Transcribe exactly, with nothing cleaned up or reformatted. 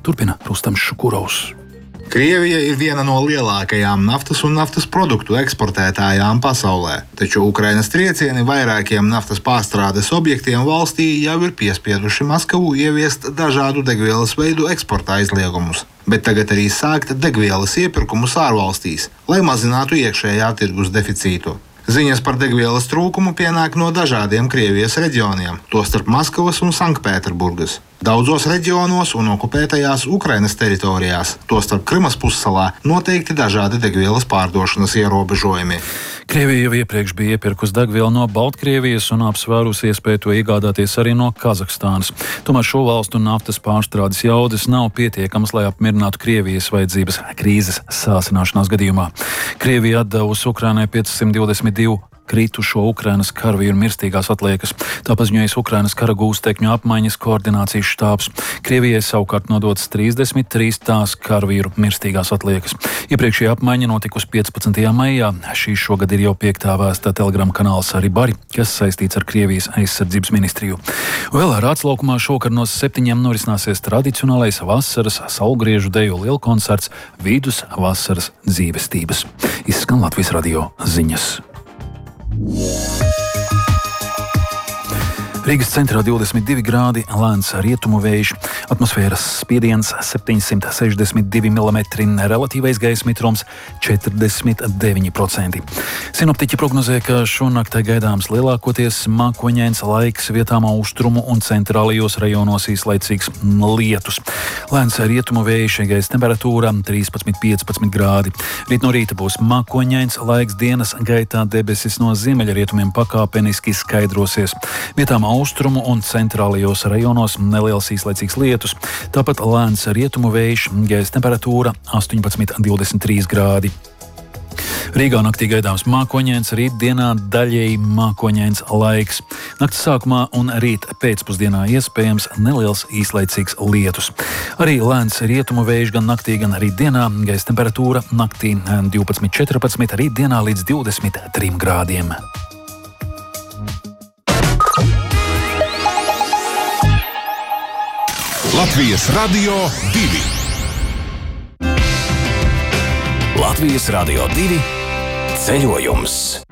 Turpina Rustams Šukurovs. Krievija ir viena no lielākajām naftas un naftas produktu eksportētājām pasaulē, taču Ukrainas triecieni vairākiem naftas pārstrādes objektiem valstī jau ir piespieduši Maskavu ieviest dažādu degvielas veidu eksporta aizliegumus, bet tagad arī sākt degvielas iepirkumus ārvalstīs, lai mazinātu iekšējā tirgus deficītu. Ziņas par degvielas trūkumu pienāk no dažādiem Krievijas reģioniem, tostarp Maskavas un Sanktpēterburgas. Daudzos reģionos un okupētajās Ukrainas teritorijās, tostarp Krimas pussalā, noteikti dažādi degvielas pārdošanas ierobežojumi. Krievija jau iepriekš bija iepirkusi degvielu no Baltkrievijas un apsvērusi iespēju to iegādāties arī no Kazahstānas. Tomēr šo valstu naftas pārstrādes jaudas nav pietiekamas, lai apmierinātu Krievijas vajadzības krīzes sāsināšanās gadījumā. Krievija atdevusi Ukrainai piecsimt divdesmit divu kritušo Ukrainas karavīru mirstīgās atliekas. Tā paziņojas Ukrainas kara gūstekņu apmaiņas koordinācijas štābs. Krievijai savukārt nodotas trīsdesmit trīs tās karavīru mirstīgās atliekas. Iepriekšējā apmaiņa notikusi piecpadsmitajā maijā. Šī šogad ir jau piektā vēsta telegrama kanāls Ribari, kas saistīts ar Krievijas aizsardzības ministriju. Vēl ar atslaukumā šokar no septiņiem norisināsies tradicionālais vasaras saulgriežu deju lielkoncerts Vidus vasaras dzīvestības. Izskan Latvijas radio ziņas. Rīgas centrā divdesmit divi grādi, lēns rietumu vējš, atmosfēras spiediens septiņsimt sešdesmit divi milimetri, relatīvais gaisa mitrums četrdesmit deviņi procenti. Sinoptiķi prognozē, ka šonakt gaidāms lielākoties mākoņains laiks, vietām austrumu un centrālajos rajonos īslaicīgs lietus. Lēns rietumu vējš, gaisa temperatūra trīspadsmit piecpadsmit grādi. Rīt no rīta būs mākoņains laiks, dienas gaitā debesis no ziemeļrietumiem pakāpeniski skaidrosies. Vietām austrumu un centrālajos rajonos neliels īslaicīgs lietus, tāpat lēns rietumu vējš, gaisa temperatūra astoņpadsmit divdesmit trīs grādi. Rīgā naktī gaidāms mākoņains, rīt dienā daļēji mākoņains laiks. Nakts sākumā un rīt pēcpusdienā iespējams neliels īslaicīgs lietus. Arī lēns rietumu vējš gan naktī, gan rīt dienā, gaisa temperatūra naktī divpadsmit četrpadsmit, rīt dienā līdz divdesmit trim grādiem. Latvijas radio divi. Latvijas radio divi ceļojums.